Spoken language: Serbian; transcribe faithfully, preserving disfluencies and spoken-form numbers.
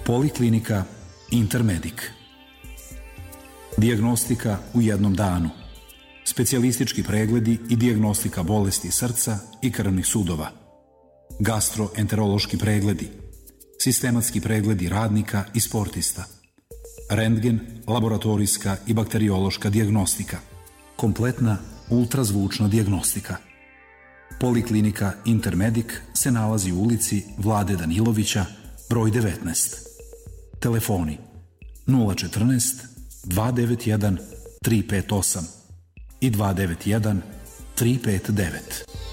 Poliklinika Intermedic. Dijagnostika u jednom danu. Specijalistički pregledi i dijagnostika bolesti srca i krvnih sudova. Gastroenterološki pregledi. Sistematski pregledi radnika i sportista. Rentgen, laboratorijska i bakteriološka dijagnostika. Kompletna ultrazvučna dijagnostika. Poliklinika Intermedic se nalazi u ulici Vlade Danilovića, broj devetnaest. Telefoni nula četrnaest, dva devet jedan, tri pet osam i dva devet jedan, tri pet devet.